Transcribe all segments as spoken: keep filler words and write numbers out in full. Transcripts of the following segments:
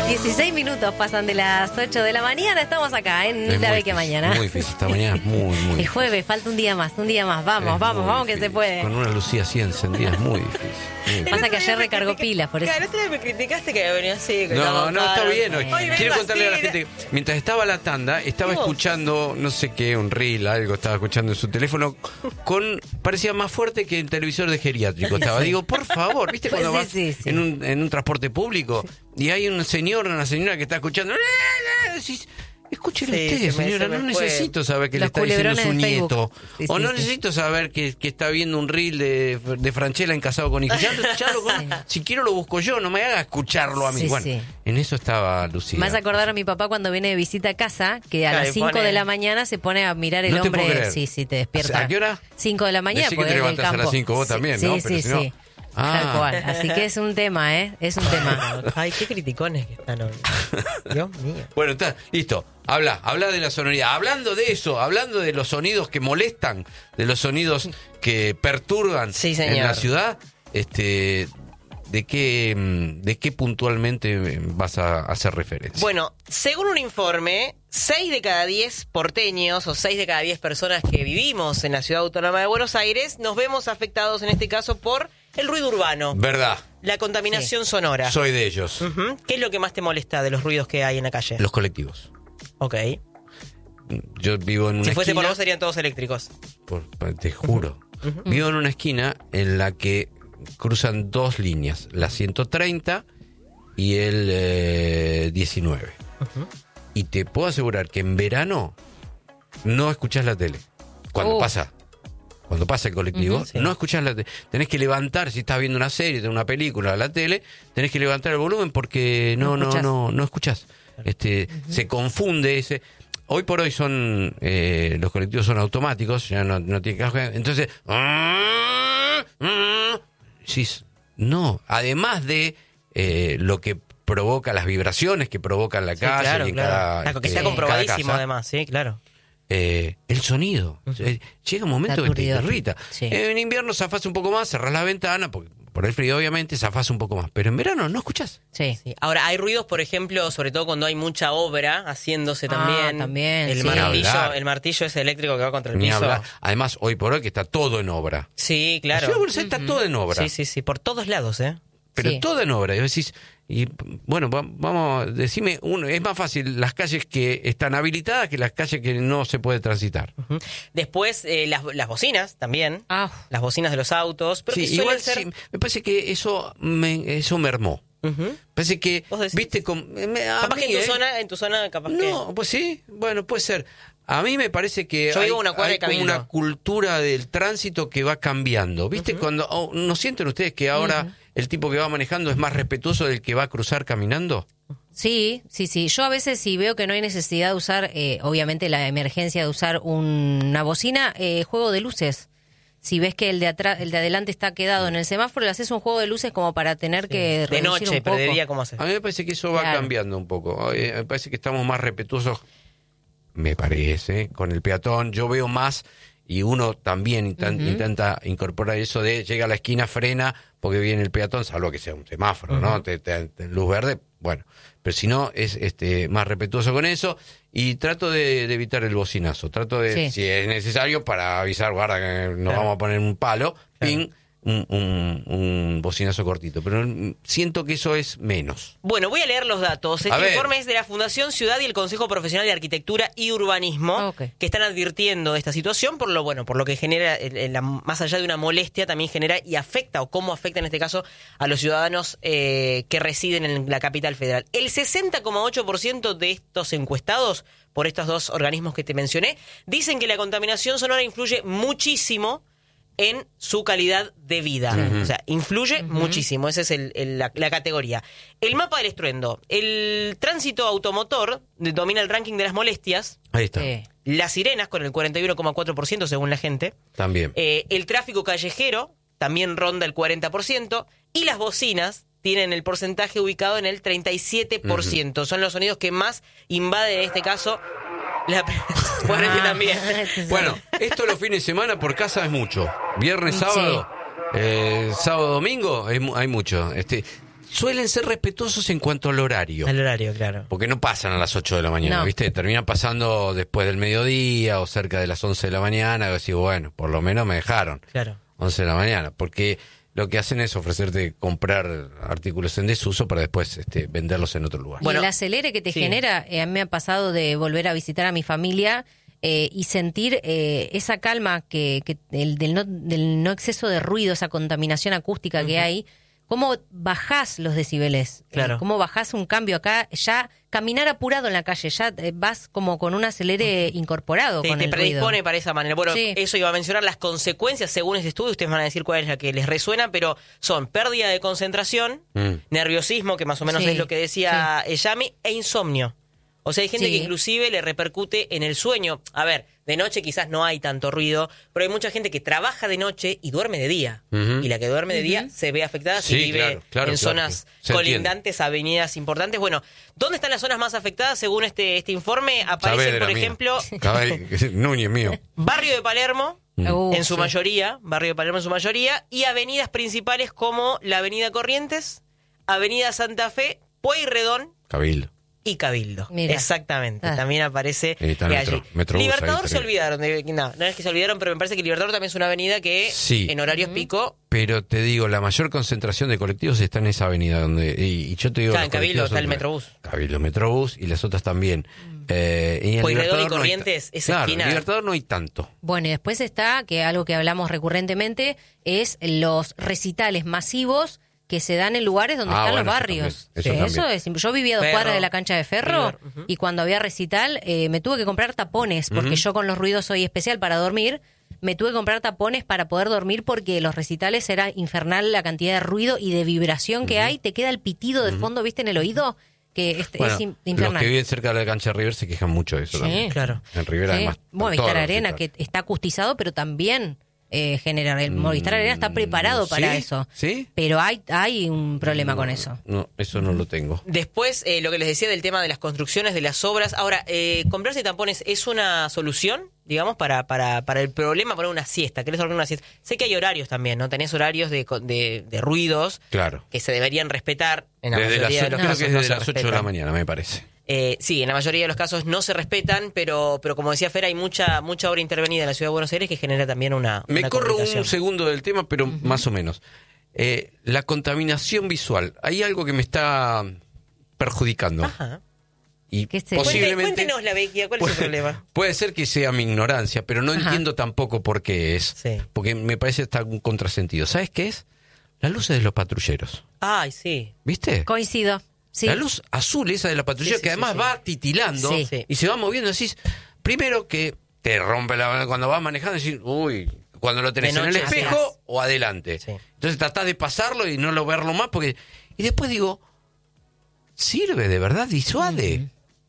dieciséis minutos pasan de las ocho de la mañana. Estamos acá en La Beque Mañana. Muy difícil, esta mañana es muy, muy difícil. El jueves, falta un día más, un día más. Vamos, Es vamos, muy vamos difícil. que se puede. Con una lucía así encendida es muy difícil. Muy difícil. Pasa que ayer recargó pilas, por eso. Claro, el otro día me criticaste que venía así. Que No, no, está bien. Hoy. Hoy vengo Quiero contarle a la así, gente que mientras estaba la tanda, estaba ¿Vos? escuchando, no sé qué, un reel, algo, estaba escuchando en su teléfono, con parecía más fuerte que el televisor de geriátrico. Estaba, digo, por favor, ¿viste Pues cuando sí, vas sí, sí. en un, en un transporte público y hay un señor o una señora que está escuchando? Decís, escúchelo Sí, usted, se me- señora, se me no fue. necesito saber que Los le está diciendo su culebrones de Facebook. nieto. Sí, o sí, no sí. necesito saber que, que está viendo un reel de, de Franchella en Casado con Hijos. Ya, ya lo con- si quiero lo busco yo, no me haga escucharlo a mí. Sí, bueno, sí. en eso estaba Lucía. Me hace acordar a mi papá cuando viene de visita a casa, que a Claro, las y cinco pone- de la mañana se pone a mirar el No te puedo hombre. creer. Sí, sí, te despierta. ¿A qué hora? cinco de la mañana. Decí que porque te es del levantás a las campo. cinco vos Sí, también, sí, ¿no? Sí, Pero sí, si no- sí. Ah. Tal cual. Así que es un tema, ¿eh? Es un tema. Ay, qué criticones que están hoy. Dios mío. Bueno, está, listo. Habla, habla de la sonoridad. Hablando de eso, hablando de los sonidos que molestan, de los sonidos que perturban Sí, señor. en la ciudad, este, ¿de qué, mm, de qué puntualmente vas a hacer referencia? Bueno, según un informe, seis de cada diez porteños o seis de cada diez personas que vivimos en la Ciudad Autónoma de Buenos Aires nos vemos afectados en este caso por el ruido urbano, Verdad, la contaminación sonora. soy de ellos. Ujú. ¿Qué es lo que más te molesta de los ruidos que hay en la calle? Los colectivos. Ok. Yo vivo en una Si fuese por esquina- vos serían todos eléctricos. por- te juro. Vivo en una esquina en la que cruzan dos líneas, la ciento treinta y el eh, diecinueve. Y te puedo asegurar que en verano no escuchás la tele. Cuando Uh. pasa, cuando pasa el colectivo, Ujú, sí. no escuchás la tele. Tenés que levantar, si estás viendo una serie, una película, la tele, tenés que levantar el volumen porque no, No no, escuchás. no, no escuchás. Este, se confunde ese. Hoy por hoy son eh, los colectivos son automáticos, ya no, no tiene que entonces sí, no, además de eh, lo que provoca las vibraciones que provoca en la Sí, calle claro, y en claro. cada, Ah, que este, está en comprobadísimo cada casa, además, sí, claro. eh, el sonido. Eh, Llega un momento Está que te aturdidor. irrita. Sí. En invierno zafás un poco más, cerrás la ventana, porque por el frío obviamente zafás un poco más, pero en verano no escuchás. Sí. Sí. Ahora, hay ruidos, por ejemplo, sobre todo cuando hay mucha obra haciéndose Ah, también. también, El sí. martillo, Ni hablar. el martillo ese eléctrico que va contra el Ni piso. hablar. Además, hoy por hoy que está todo en obra. Sí, La ciudad de claro. Buenos Aires está todo en obra. Sí, sí, sí, por todos lados, ¿eh? Pero Sí. todo en obra. Y vos decís, y bueno, va- vamos, decime, uno, es más fácil las calles que están habilitadas que las calles que no se puede transitar. Ujú. Después, eh, las, las bocinas también. Ah, Las bocinas de los autos. Pero Sí, que suelen igual ser... sí, me parece que eso me, eso mermó. Ujú. Parece que, ¿Vos decís? viste, con, me- a Capaz mí, que en tu ¿eh? zona, en tu zona, capaz No, pues sí, bueno, puede ser. A mí me parece que Yo hay, vivo a una cuadra hay de como Cabildo. una cultura del tránsito que va cambiando. ¿Viste? Cuando oh, ¿no sienten ustedes que ahora el tipo que va manejando es más respetuoso del que va a cruzar caminando? sí, sí, sí. Yo a veces si veo que no hay necesidad de usar, eh, obviamente la emergencia de usar un- una bocina, eh, juego de luces. Si ves que el de atrás, el de adelante está quedado en el semáforo, le haces un juego de luces como para tener que que... De reducir noche, un pero de poco. día, ¿cómo haces? A mí me parece que eso va Claro. cambiando un poco. Eh, Me parece que estamos más respetuosos, me parece, con el peatón. Yo veo más y uno también intan- intenta incorporar eso de llega a la esquina, frena, porque viene el peatón, salvo que sea un semáforo, ¿no? Te- te- te- luz verde, bueno. Pero si no, es este más respetuoso con eso y trato de, de evitar el bocinazo. Trato de, Sí. si es necesario, para avisar, guarda que nos Claro. vamos a poner un palo, ping, un, un, un bocinazo cortito. Pero mm, siento que eso es menos. Bueno, voy a leer los datos. A Este ver. informe es de la Fundación Ciudad y el Consejo Profesional de Arquitectura y Urbanismo, Ah, ok. que están advirtiendo de esta situación por lo bueno, por lo que genera, el- el- la- más allá de una molestia, también genera y afecta, o cómo afecta en este caso, a los ciudadanos eh, que residen en la capital federal. El sesenta coma ocho por ciento de estos encuestados, por estos dos organismos que te mencioné, dicen que la contaminación sonora influye muchísimo en su calidad de vida. O sea, influye muchísimo. Esa es el- el- la, la categoría. El mapa del estruendo. El tránsito automotor de- domina el ranking de las molestias. Ahí está. Sí. Las sirenas, con el cuarenta y uno coma cuatro por ciento según la gente. También. Eh, el tráfico callejero también ronda el cuarenta por ciento. Y las bocinas tienen el porcentaje ubicado en el treinta y siete por ciento. Son los sonidos que más invaden, en este caso, la... Bueno, este también. Bueno, esto los fines de semana por casa es mucho. Viernes, Sí. sábado, eh, sábado, domingo, hay, mu- hay mucho. Este, suelen ser respetuosos en cuanto al horario. Al horario, claro. Porque no pasan a las ocho de la mañana, No. ¿viste? Terminan pasando después del mediodía o cerca de las once de la mañana. Y decís, bueno, por lo menos me dejaron. Claro. once de la mañana. Porque lo que hacen es ofrecerte comprar artículos en desuso para después este, venderlos en otro lugar. Y Bueno, el acelere que te sí. genera, eh, a mí me ha pasado de volver a visitar a mi familia eh, y sentir eh, esa calma que, que el, del, no, del no exceso de ruido, esa contaminación acústica uh-huh. que hay. ¿Cómo bajás los decibeles? Claro. Eh, ¿Cómo bajás un cambio acá? Ya caminar apurado en la calle, ya eh, vas como con un acelere incorporado Te, con te el predispone ruido. para esa manera. Bueno, Sí. eso iba a mencionar las consecuencias según este estudio. Ustedes van a decir cuál es la que les resuena, pero son pérdida de concentración, Mm. nerviosismo, que más o menos Sí, es lo que decía Yami, e insomnio. O sea, hay gente Sí. que inclusive le repercute en el sueño. A ver, de noche quizás no hay tanto ruido, pero hay mucha gente que trabaja de noche y duerme de día. Ujú. Y la que duerme de día se ve afectada si Sí, vive claro, claro, en claro, zonas se colindantes, avenidas importantes. Bueno, ¿dónde están las zonas más afectadas según este, este informe? Aparecen, Saavedra, por mía. ejemplo, Cabal- Núñez mío. Barrio de Palermo, Uh, en su sí. mayoría, Barrio de Palermo en su mayoría, y avenidas principales como la Avenida Corrientes, Avenida Santa Fe, Pueyrredón Cabildo. y Cabildo. Mira. Exactamente, Ah. también aparece Ahí está eh, Metro- allí. Metrobús, Libertador ahí se tenés. olvidaron, de, no, no es que se olvidaron, pero me parece que Libertador también es una avenida que Sí. en horarios pico, Pero te digo, la mayor concentración de colectivos está en esa avenida donde y, y yo te digo, Claro, los en Cabildo colectivos está son- el Metrobús. Cabildo, Metrobús y las otras también. Eh, y en Pueyrredón y Libertador no hay ta- Corrientes, esa claro, esquina. en Libertador no hay tanto. Bueno, y después está, que algo que hablamos recurrentemente, es los recitales masivos que se dan en lugares donde Ah, están bueno, los eso barrios. también, eso Sí, también. es, yo vivía a dos Ferro, cuadras de la cancha de Ferro River, ujú. y cuando había recital eh, me tuve que comprar tapones, porque Ujú. yo con los ruidos soy especial para dormir. Me tuve que comprar tapones para poder dormir porque los recitales era infernal la cantidad de ruido y de vibración que hay. Te queda el pitido de fondo, ¿viste? En el oído, que es, Bueno, es in- los infernal. que viven cerca de la cancha de River se quejan mucho de eso Sí. también. Claro. En River Sí. además. Bueno, todos Movistar los Arena, que recitales. está acustizado, pero también eh, genera. El Movistar Arena está preparado para ¿Sí? eso. ¿Sí? Pero hay, hay un problema con eso. No, eso no lo tengo. Después, eh, lo que les decía del tema de las construcciones, de las obras. Ahora, eh, comprarse tampones es una solución, digamos, para, para, para el problema, poner una siesta. ¿Querés dormir una siesta? Sé que hay horarios también, ¿no? Tenés horarios de, co- de, de ruidos Claro. que se deberían respetar. En la Desde las, mayoría de los creo casos que es no desde se las ocho de la respetan. mañana, me parece. Eh, sí, en la mayoría de los casos no se respetan, pero, pero como decía Fer, hay mucha, mucha obra intervenida en la ciudad de Buenos Aires que genera también una. Me una corro complicación. un segundo del tema, pero más o menos. Eh, la contaminación visual. Hay algo que me está perjudicando. Ajá. Y ¿Qué es eso? posiblemente... Cuente- Cuéntenos la Bequia, ¿cuál es el puede, problema? puede ser que sea mi ignorancia, pero no Ajá. entiendo tampoco por qué es. Sí. Porque me parece hasta un contrasentido. ¿Sabes qué es? Las luces de los patrulleros. Ay, sí. ¿Viste? Coincido. Sí. La luz azul esa de la patrullera, Sí, sí, que sí, además sí. va titilando Sí. Sí. y se va moviendo. Decís, primero que te rompe la... Cuando vas manejando, decís, uy, cuando lo tenés De en el noche, espejo atrás. o adelante. Sí. Entonces tratás de pasarlo y no lo verlo más porque... Y después digo, ¿sirve de verdad? ¿Disuade?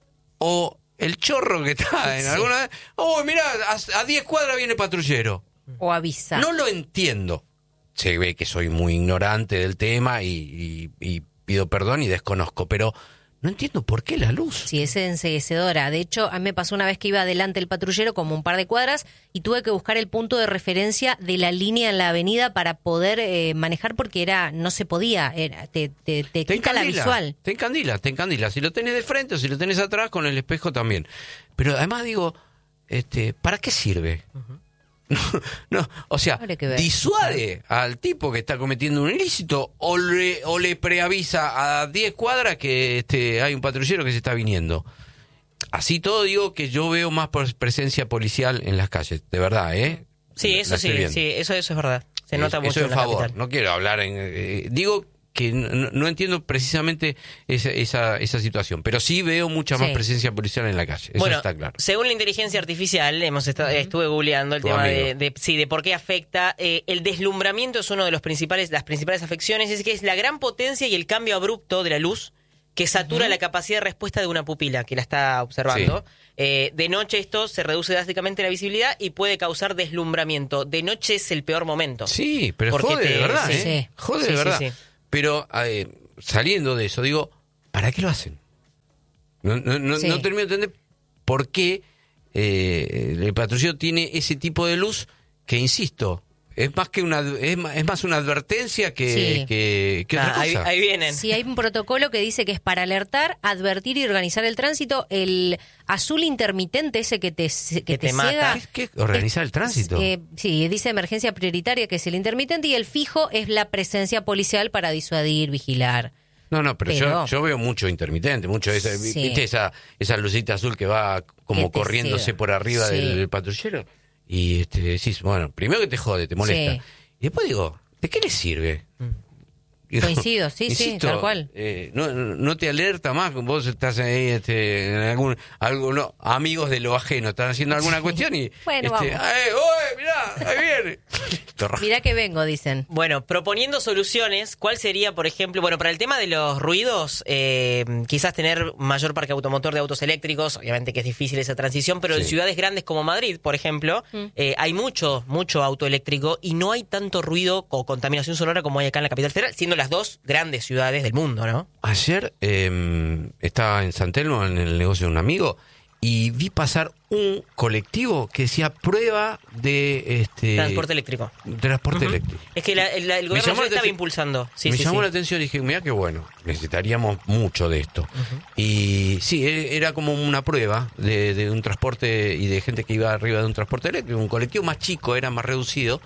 O el chorro que está en Sí. alguna... Oh, mirá, a- a diez cuadras viene patrullero. O avisa. No lo entiendo. Se ve que soy muy ignorante del tema y, y- y pido perdón y desconozco, pero no entiendo por qué la luz. Sí, es enseguecedora. De hecho, a mí me pasó una vez que iba adelante el patrullero como un par de cuadras y tuve que buscar el punto de referencia de la línea en la avenida para poder eh, manejar porque era no se podía, era, te, te, te Te quita la encandila, visual. te encandila, te encandila. Si lo tenés de frente o si lo tenés atrás, con el espejo también. Pero además digo, este, ¿para qué sirve? No, no, o sea, Habría que ver. disuade al tipo que está cometiendo un ilícito o le, o le preavisa a diez cuadras que este, hay un patrullero que se está viniendo. Así todo digo que yo veo más por presencia policial en las calles, de verdad, ¿eh? Sí, La eso estoy sí, viendo. sí, eso, eso es verdad. Se Es- nota mucho eso en en la favor. capital. No quiero hablar en... eh, digo que no, no entiendo precisamente esa, esa, esa situación, pero sí veo mucha más Sí. presencia policial en la calle, eso Bueno, está claro. según la inteligencia artificial, hemos estado, estuve googleando el Tu tema amigo. de, de- sí, de por qué afecta. Eh, el deslumbramiento es uno de los principales, las principales afecciones, es que es la gran potencia y el cambio abrupto de la luz que satura la capacidad de respuesta de una pupila que la está observando. Eh, de noche esto se reduce drásticamente la visibilidad y puede causar deslumbramiento. De noche es el peor momento. Sí, pero Porque jode de te- verdad, sí, ¿eh? sí. Jode Sí, de sí, verdad. sí. Pero eh, saliendo de eso, digo, ¿para qué lo hacen? No, no, no, Sí. no termino de entender por qué eh, el patrullero tiene ese tipo de luz que, insisto, es más que una es más, es más una advertencia que, Sí. que, que otra Ah, ahí, cosa. ahí vienen. Sí, hay un protocolo que dice que es para alertar, advertir y organizar el tránsito. El azul intermitente, ese que te, que Que te, te mata. ciega. ¿Qué, qué? Organizar el tránsito. Eh, sí, dice emergencia prioritaria, que es el intermitente, y el fijo es la presencia policial para disuadir, vigilar. No, no, pero, Pero- yo, yo veo mucho intermitente, mucho esa, Sí. ¿viste esa, esa lucita azul que va como Que te corriéndose ciega. por arriba Sí. del, del patrullero? Y este, decís, bueno, primero que te jode, te molesta. Sí. Y después digo, ¿de qué le sirve? Digo, Coincido, sí, sí, tal cual. eh, no, no te alerta más, vos estás ahí, este, en algún, algo, no, amigos de lo ajeno, están haciendo alguna cuestión y, Bueno, este, vamos. ¡ay, oye, mirá, ahí viene! Listo, raja. Mirá que vengo, dicen. Bueno, proponiendo soluciones, ¿cuál sería, por ejemplo, bueno, para el tema de los ruidos, eh, quizás tener mayor parque automotor de autos eléctricos, obviamente que es difícil esa transición, pero en Sí. ciudades grandes como Madrid, por ejemplo, eh, hay mucho, mucho auto eléctrico y no hay tanto ruido o contaminación sonora como hay acá en la capital federal, siendo las dos grandes ciudades del mundo, ¿no? Ayer eh, estaba en San Telmo, en el negocio de un amigo, y vi pasar un colectivo que decía prueba de este Transporte eléctrico. transporte eléctrico. Es que la- la- el Me gobierno llamó ya la estaba atención- impulsando. Sí, me sí, llamó sí. la atención y dije, mira qué bueno, necesitaríamos mucho de esto. Y sí, e- era como una prueba de, de un transporte y de gente que iba arriba de un transporte eléctrico, un colectivo más chico, era más reducido.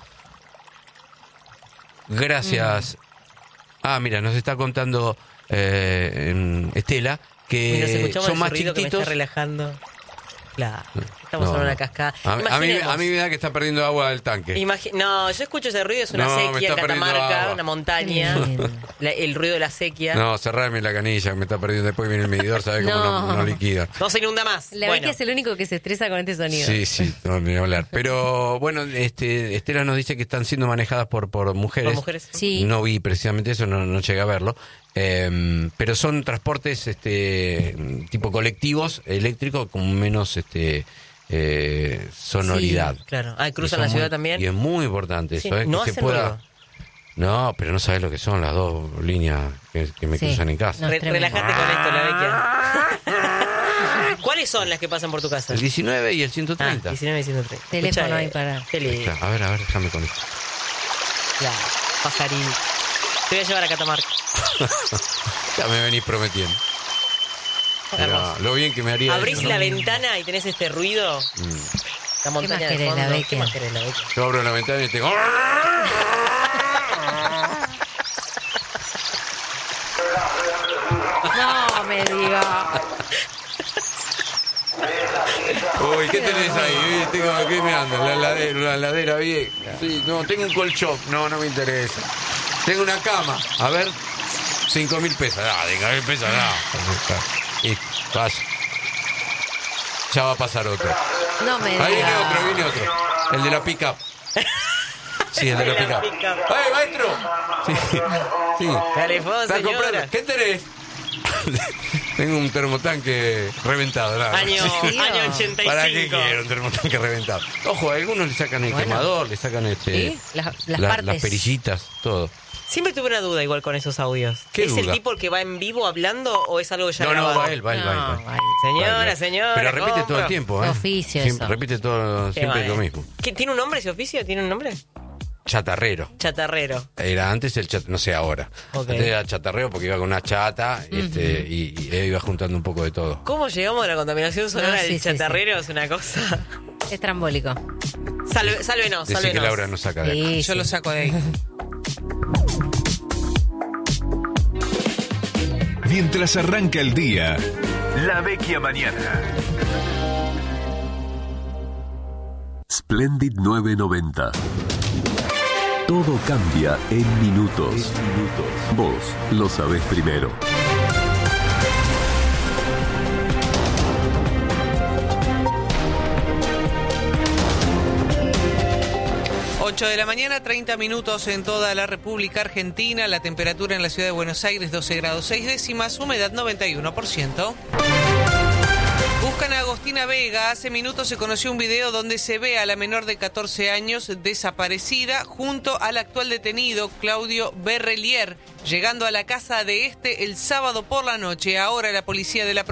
Gracias. Ah, mira, nos está contando eh, en Estela que Mientras escuchamos son el más ruido que me está chiquititos. relajando. Claro, estamos No, en una no. cascada. A, a mí, Imaginemos. a mí me da que está perdiendo agua del tanque. Imagi- no, yo escucho ese ruido, es una No, me sequía está en perdiendo Catamarca, agua. una montaña, Qué lindo. la- el ruido de la sequía. No, cerrame la canilla, me está perdiendo. Después viene el medidor, ¿sabes cómo No. no, no liquida? No se inunda más. La bueno, Becky es el único que se estresa con este sonido. Sí, sí, no ni hablar. Pero bueno, este, Estela nos dice que están siendo manejadas por, por mujeres. por mujeres. Sí. No vi precisamente eso, no, no llegué a verlo. Eh, pero son transportes este, tipo colectivos, eléctricos, con menos este, eh, sonoridad. Claro. Ah, Y cruzan son la ciudad muy- también. Y es muy importante Sí, eso, ¿eh? no que se hacen pueda. ruido. No, pero no sabes lo que son las dos líneas que, que me Sí. cruzan en casa. No, es Re- tremendo. relájate con esto, la Vecchia. ¿Cuáles son las que pasan por tu casa? El diecinueve y el ciento Ah, treinta. diecinueve y ciento treinta. Teléfono Escucha, ahí eh, para- Qué lindo. Está, a ver, a ver, déjame con esto. Claro, pajarín. Te voy a llevar a Catamarca. Ya me venís prometiendo. Mirá, Hermoso. lo bien que me haría Abrís eso, ¿no? la ventana y tenés este ruido. Mm. La montaña más de querés, fondo. la Vecchia? ¿Qué más querés, la Vecchia? Yo abro la ventana y tengo... No me diga. Uy, ¿qué tenés ahí? Eh, Tengo aquí mirando, la heladera, la heladera vieja. Sí, no, tengo un colchón. No, no me interesa. Tengo una cama. A ver, cinco mil pesos. No, cinco mil pesos, no. Y pasa. Ya va a pasar otro. No me Ahí viene diga. otro, viene otro. El de la pick-up. Sí, el de la El de la pick-up. pick-up. ¡Ay, maestro! Sí, sí. Calefón, ¿Estás señora. comprando? ¿Qué tenés? Tengo un termotanque reventado. Nada. Año, Sí, año o- ochenta y cinco. ¿Para qué quiero un termotanque reventado? Ojo, a algunos le sacan el Bueno. quemador, le sacan este, Sí, las- las la- partes. las perillitas, todo. Siempre tuve una duda igual con esos audios. ¿Qué ¿Es duda? el tipo el que va en vivo hablando o es algo ya No, no, grabado? va él, va él, va él. No, va él. va él. Señora, Va él. señora, Pero repite todo compro. el tiempo, ¿eh? Qué oficio Siempre, eso. repite todo, Qué siempre mal. lo mismo. ¿Qué, ¿Tiene un nombre ese oficio? ¿Tiene un nombre? Chatarrero. Chatarrero. Era antes el chat, no sé ahora. Ok. Antes era chatarrero porque iba con una chata este, y, y iba juntando un poco de todo. ¿Cómo llegamos a la contaminación sonora No, sí, del sí, chatarrero? Es una cosa. Es trambólico. Salve, sálvenos, Decí que sálvenos. Laura nos saca de acá. Sí, Yo sí. lo saco de ahí. Mientras arranca el día, La Vecchia Mañana. Splendid nueve noventa. Todo cambia en minutos. Vos lo sabés primero. ocho de la mañana, treinta minutos en toda la República Argentina. La temperatura en la ciudad de Buenos Aires, doce grados seis décimas, humedad noventa y uno por ciento. Buscan a Agostina Vega. Hace minutos se conoció un video donde se ve a la menor de catorce años desaparecida junto al actual detenido Claudio Berrelier, llegando a la casa de este el sábado por la noche. Ahora la policía de la